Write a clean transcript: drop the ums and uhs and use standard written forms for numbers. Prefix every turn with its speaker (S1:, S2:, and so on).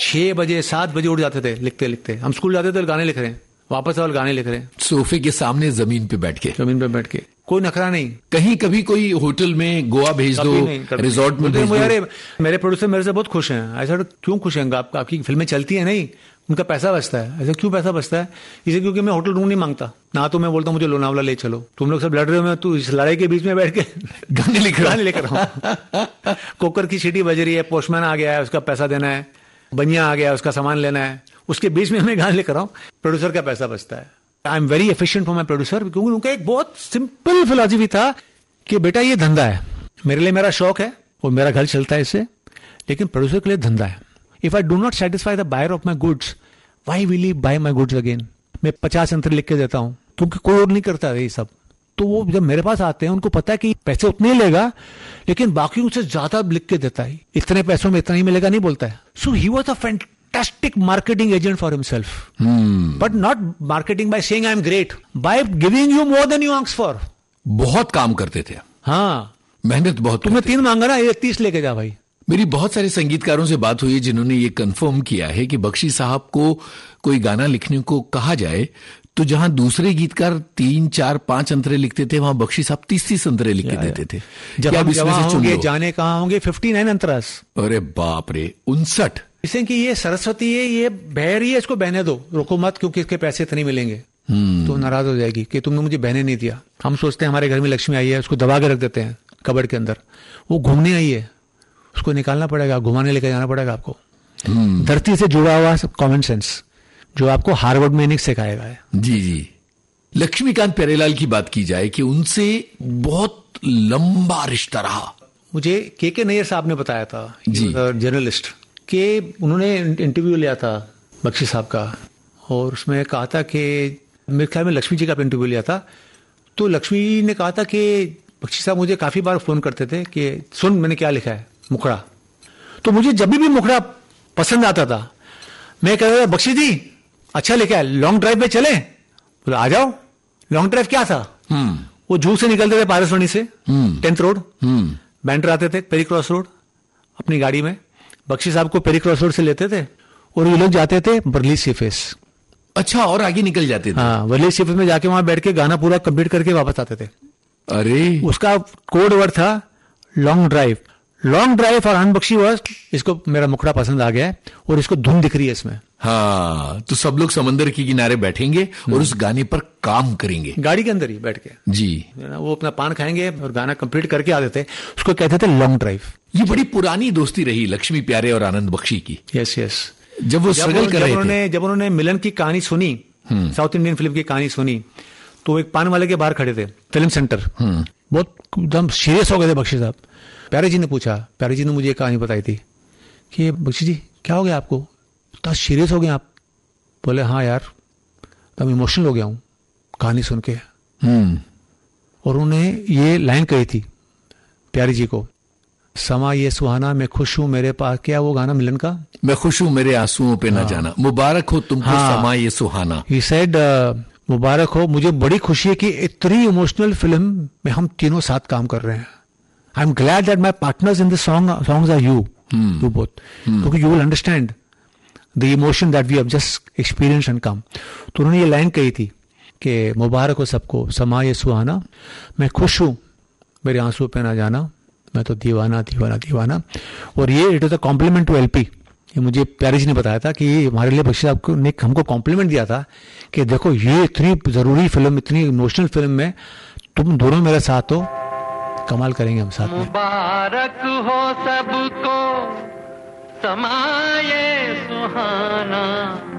S1: 6 बजे 7 बजे उठ जाते थे लिखते लिखते। हम स्कूल जाते थे, गाने लिख रहे हैं, वापस और गाने लिख रहे हैं,
S2: सोफे के सामने जमीन पे बैठ के
S1: कोई नखरा नहीं।
S2: कहीं कभी कोई होटल में गोवा भेज दो, रिजॉर्ट में भेज दो।
S1: मेरे प्रोड्यूसर मेरे से बहुत खुश हैं। ऐसा क्यों खुश हैं? आपकी फिल्में चलती है नहीं, उनका पैसा बचता है। ऐसा क्यों पैसा बचता है? इसे क्योंकि मैं होटल रूम नहीं मांगता ना, तो मैं बोलता हूँ मुझे लोनावला ले चलो, तुम लोग सब लड़ रहे हो, मैं तू इस लड़ाई के बीच में बैठ के गाने लिख रहा हूँ। कुकर की सीटी बज रही है, पोस्टमैन आ गया है, उसका पैसा देना है, बनिया आ गया, उसका सामान लेना है, उसके बीच में मैं गाने लिख रहा हूँ। प्रोड्यूसर का पैसा बचता है। I am very efficient for my producer, क्योंकि उनका एक बहुत सिंपल फिलॉसफी था कि बेटा ये धंधा है, मेरे लिए मेरा शौक है और मेरा घर चलता है इससे, लेकिन प्रोड्यूसर के लिए धंधा है। If I do not satisfy the buyer of my goods, why will he bye my goods again? मैं 50 अंतर लिख के देता हूं क्योंकि कोई और नहीं करता है ये सब। तो वो जब मेरे पास आते हैं, उनको पता है कि पैसे उतने ही लेगा, लेकिन बाकी उनसे ज्यादा लिख के देता है, इतने पैसों में इतना ही मिलेगा नहीं बोलता है। सो he was a fantastic marketing agent for himself, but not marketing by saying I am great, by giving you more than you ask for.
S2: बहुत काम करते थे।
S1: हाँ,
S2: मेहनत बहुत।
S1: तुमने 3 मांगा ना, ये 30 लेके जा भाई।
S2: मेरी बहुत सारे संगीतकारों से बात हुई जिन्होंने ये कंफर्म किया है कि बख्शी साहब को कोई गाना लिखने को कहा जाए तो जहां दूसरे गीतकार 3, 4, 5 अंतरे लिखते थे, वहां बख्शी साहब 30 अंतरे लिख के देते थे।
S1: जब हम जवां होंगे जाने कहां होंगे 59 अंतरास।
S2: अरे बाप रे, 59।
S1: इसे कि ये सरस्वती है, ये बह रही है, इसको बहने दो, रोको मत, क्योंकि इसके पैसे इतने मिलेंगे। तो नाराज हो जाएगी कि तुमने मुझे बहने नहीं दिया। हम सोचते हैं हमारे घर में लक्ष्मी आई है, उसको दबा के रख देते हैं कबर्ड के अंदर, वो घूमने आई है, उसको निकालना पड़ेगा, घुमाने लेकर जाना पड़ेगा आपको। धरती से जुड़ा हुआ कॉमन सेंस जो आपको हार्वर्ड में नहीं सिखाएगा है।
S2: जी जी। लक्ष्मीकांत प्यारेलाल की बात की जाए कि उनसे बहुत लंबा रिश्ता रहा।
S1: मुझे के नैयर साहब ने बताया था, जर्नलिस्ट, कि उन्होंने इंटरव्यू लिया था बख्शी साहब का, और उसमें कहा था कि मेरे ख्याल में लक्ष्मी जी का इंटरव्यू लिया था, तो लक्ष्मी ने कहा था कि बख्शी साहब मुझे काफी बार फोन करते थे कि सुन मैंने क्या लिखा है, मुखड़ा। तो मुझे जब भी मुखड़ा पसंद आता था, मैं कह रहा था बख्शी जी अच्छा लिखा है, लॉन्ग ड्राइव पे चले? बोले आ जाओ। लॉन्ग ड्राइव क्या था? वो जू से निकलते थे पारसवानी से 10th रोड, बैंड्रा आते थे पेरी क्रॉस रोड अपनी गाड़ी में, बख्शी साहब को पेरी क्रॉस रोड से लेते थे और ये लोग जाते थे वर्ली सीफेस।
S2: अच्छा, और आगे निकल जाते थे?
S1: हाँ, वर्ली सीफेस में जाके वहां बैठ के गाना पूरा कंप्लीट करके वापस आते थे।
S2: अरे,
S1: उसका कोड वर्ड था लॉन्ग ड्राइव। लॉन्ग ड्राइव और अनबख्शी वर्ड, इसको मेरा मुखड़ा पसंद आ गया है और इसको धुन दिख रही है इसमें।
S2: हाँ, तो सब लोग समंदर के किनारे बैठेंगे और उस गाने पर काम करेंगे,
S1: गाड़ी के अंदर ही बैठ के।
S2: जी,
S1: वो अपना पान खाएंगे और गाना कंप्लीट करके आते थे, उसको कहते थे लॉन्ग ड्राइव।
S2: ये बड़ी पुरानी दोस्ती रही लक्ष्मी प्यारे और आनंद बख्शी की।
S1: Yes yes.
S2: जब वो स्ट्रगल कर रहे थे,
S1: जब उन्होंने मिलन की कहानी सुनी, साउथ इंडियन फिल्म की कहानी सुनी, तो एक पान वाले के बाहर खड़े थे फिल्म सेंटर, बहुत एकदम सीरियस हो गए थे बख्शी साहब। प्यारे जी ने पूछा, प्यारे जी ने मुझे एक कहानी बताई थी कि बख्शी जी क्या हो गया आपको, तो सीरियस हो गए आप? बोले हाँ यार, तब इमोशनल हो गया हूं कहानी सुन के। और उन्होंने ये लाइन कही थी प्यारी जी को, समा ये सुहाना मैं खुश हूं मेरे पास, क्या वो गाना मिलन का,
S2: मैं खुश हूं मेरे आंसुओं पे न जाना, मुबारक हो तुमको समा ये सुहाना।
S1: ही सेड मुबारक हो, मुझे बड़ी खुशी है कि इतनी इमोशनल फिल्म में हम तीनों साथ काम कर रहे हैं। I am glad that my partners in this songs are you both, क्योंकि you will understand the emotion that we have just experience and come. तो उन्होंने ये लाइन कही थी कि मुबारक हो सबको समा ये सुहाना, मैं खुश हूं मेरे आंसू पे ना जाना, मैं तो दीवाना दीवाना दीवाना। और ये it is a compliment two LP. ये मुझे प्यारे जी ने बताया था कि हमारे लिए बख्शी साहब ने हमको कॉम्प्लीमेंट दिया था कि देखो ये इतनी जरूरी फिल्म, इतनी इमोशनल फिल्म में तुम दोनों मेरे साथ हो, कमाल करेंगे हम साथ में।
S3: मुबारक हो सबको समाये सुहाना,